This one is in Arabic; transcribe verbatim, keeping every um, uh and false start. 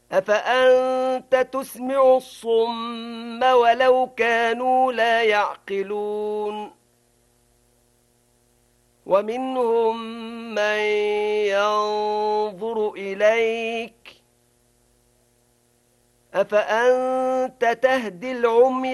أفأنت تسمع الصم ولو كانوا لا يعقلون ومنهم من ينظر إليك أفأنت تهدي العمي